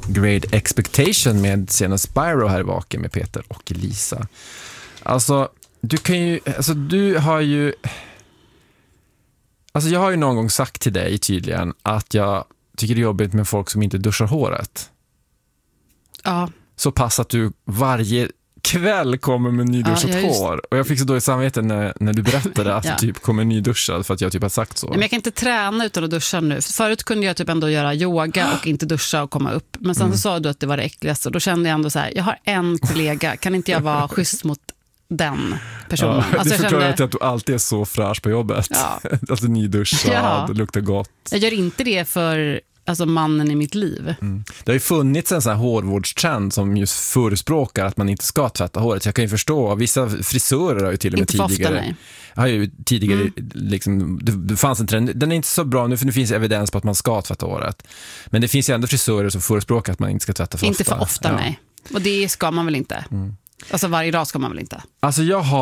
Great Expectation med scenen Spyro här i Vaken med Peter och Lisa. Alltså, du har ju... Alltså jag har ju någon gång sagt till dig tydligen att jag tycker det är jobbigt med folk som inte duschar håret. Ja. Så pass att du varje kväll kommer med nyduschat hår. Och jag fick så dåligt samvete när du berättade att du typ kommer nyduschad för att jag typ har sagt så. Men jag kan inte träna utan att duscha nu. Förut kunde jag typ ändå göra yoga och inte duscha och komma upp. Men sen så sa du att det var det äckligaste och då kände jag ändå så här, jag har en kollega, kan inte jag vara schysst mot den personen? Ja, alltså det förklarar att du alltid är så fräsch på jobbet. Ja. Alltså nyduschad, det luktar gott. Jag gör inte det för mannen i mitt liv. Det har ju funnits en sån här hårvårdstrend som just förespråkar att man inte ska tvätta håret. Jag kan ju förstå, vissa frisörer har ju till och med inte tidigare... Ofta, har ju tidigare liksom, det fanns en trend, den är inte så bra nu för nu finns evidens på att man ska tvätta håret. Men det finns ju ändå frisörer som förespråkar att man inte ska tvätta för ofta. Inte för ofta, nej. Och det ska man väl inte. Alltså varje dag ska man väl inte. Alltså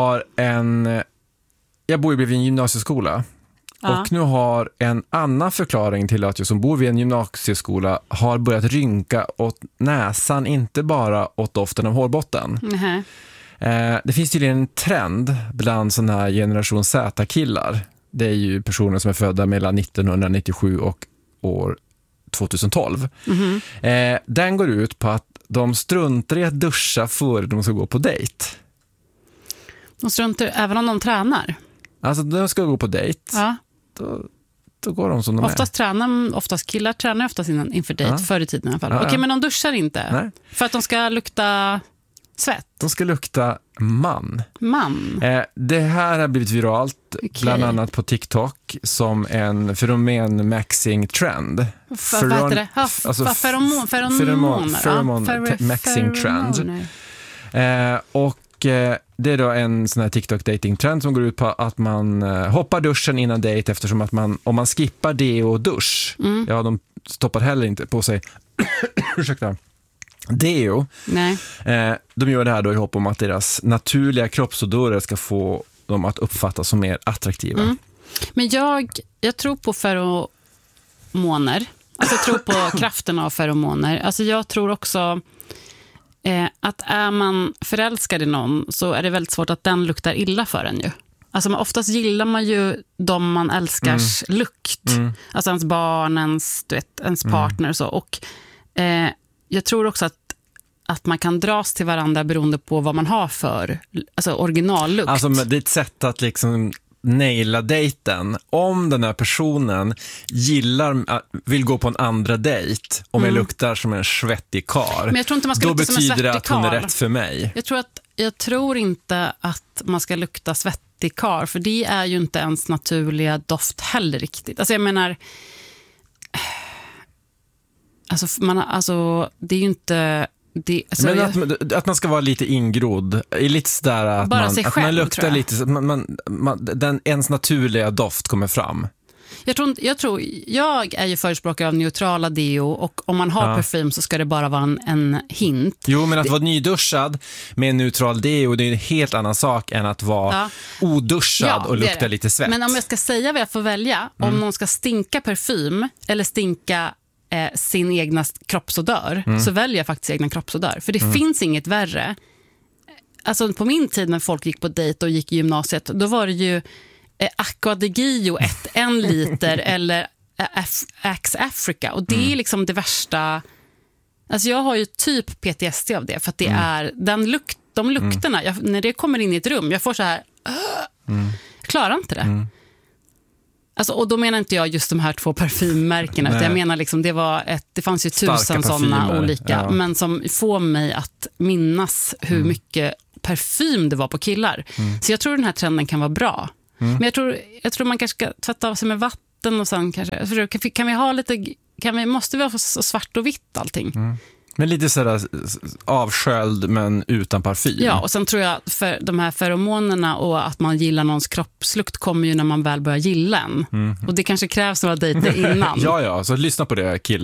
jag bor ju bredvid en gymnasieskola. Ja. Och nu har en annan förklaring till att jag som bor vid en gymnasieskola har börjat rynka åt näsan, inte bara åt doften av hårbotten. Det finns tydligen en trend bland sådana här generation Z-killar. Det är ju personer som är födda mellan 1997 och år 2012. Den går ut på att de struntar i att duscha före de ska gå på dejt. De struntar även om de tränar? Alltså de ska gå på dejt. Ja. Då går de som de Oftast killar tränar oftast inför dejt, förr i tiden i alla fall. Okej, men de duschar inte? Nej. För att de ska lukta svett? De ska lukta man. Det här har blivit viralt, bland annat på TikTok, som en fenomen-maxing-trend. Vad heter det? Pheromone-maxing-trend. Och det är då en sån här TikTok-dating-trend som går ut på att man hoppar duschen innan dejt, eftersom att om man skippar deo och dusch, de stoppar heller inte på sig ursäkta, deo. Nej. De gör det här då i hopp om att deras naturliga kroppsodörer ska få dem att uppfattas som mer attraktiva. Men jag tror på feromoner. Alltså jag tror på kraften av feromoner. Alltså jag tror också att är man förälskad i någon så är det väldigt svårt att den luktar illa för en ju. Alltså oftast gillar man ju de man älskars lukt. Alltså ens barn, ens partner och så. Och jag tror också att man kan dras till varandra beroende på vad man har för originallukt. Alltså det är ett sätt att liksom naila dejten. Om den här personen vill gå på en andra dejt, om jag luktar som en svettig kar, men jag tror inte man ska, då betyder det att hon är rätt för mig. Jag tror inte att man ska lukta svettig kar, för det är ju inte ens naturliga doft heller riktigt. Alltså jag menar, det är ju inte det, men att man ska vara lite ingrodd, lite sådär att man luktar lite, ens naturliga doft kommer fram. Jag är ju förespråkare av neutrala deo, och om man har parfym så ska det bara vara en hint. Jo, men att vara nyduschad med en neutral deo, det är en helt annan sak än att vara oduschad och lukta lite svett. Men om jag ska säga vad jag får välja, om någon ska stinka parfym eller stinka sin egna kroppsodör, så väljer jag faktiskt egna kroppsodör. För det finns inget värre. Alltså på min tid när folk gick på dejt och gick i gymnasiet, då var det ju Aqua de Gio 1 liter eller Axe Africa. Och det är liksom det värsta. Alltså jag har ju typ PTSD av det, för att det är de lukterna. När det kommer in i ett rum, jag får så här jag klarar inte det. Alltså, och då menar inte jag just de här 2 parfymmärkena, utan jag menar liksom, det fanns ju 1000 sådana olika, men som får mig att minnas hur mycket parfym det var på killar. Så jag tror den här trenden kan vara bra. Men jag tror man kanske ska tvätta av sig med vatten och sen kanske, kan vi ha lite, måste vi ha så svart och vitt allting? Men lite sådär avsköld men utan parfym. Ja, och sen tror jag för de här feromonerna och att man gillar någons kroppslukt kommer ju när man väl börjar gilla en. Och det kanske krävs några dejter innan. Ja, så lyssna på det, killar.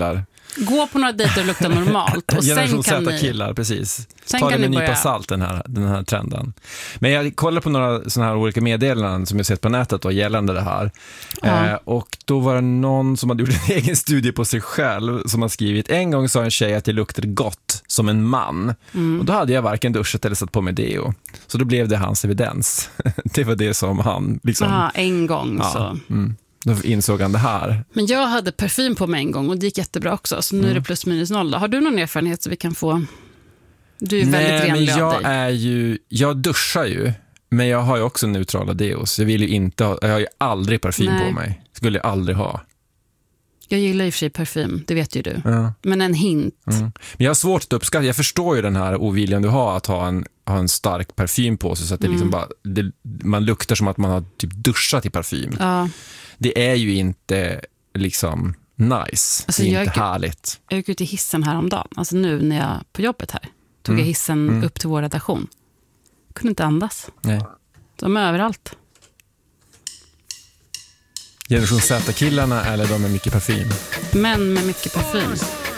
Gå på några dejter och lukta normalt. Och Generation sen kan Z-killar, precis. Sen Ta kan det med ni en nypa börja. salt, den här trenden. Men jag kollar på några sådana här olika meddelanden som jag sett på nätet då, gällande det här. Ja. Och då var det någon som hade gjort en egen studie på sig själv som har skrivit: en gång sa en tjej att jag luktade gott som en man. Och då hade jag varken duschat eller satt på mig deo. Så då blev det hans evidens. Det var det som han liksom... Aha, en gång så. Då insåg han det här. Men jag hade parfym på mig en gång och det gick jättebra också. Så nu är det plus minus noll. Har du någon erfarenhet så vi kan få... Du är väldigt renlig av dig. Jag duschar ju, men jag har ju också neutrala deos. Jag har ju aldrig parfym på mig. Skulle jag aldrig ha. Jag gillar i och för sig parfym, det vet ju du. Ja. Men en hint. Men jag har svårt att uppskatta. Jag förstår ju den här oviljan du har att ha en stark parfym på sig så att det liksom bara, man luktar som att man har typ duschat i parfym. Ja. Det är ju inte liksom nice. Alltså, det är inte härligt. Jag gick ut i hissen häromdagen. Alltså nu när jag på jobbet här. Tog jag hissen upp till vår redaktion. Kunde inte andas. Nej. De är överallt. Generation Z-killarna eller de med mycket parfym? Män med mycket parfym.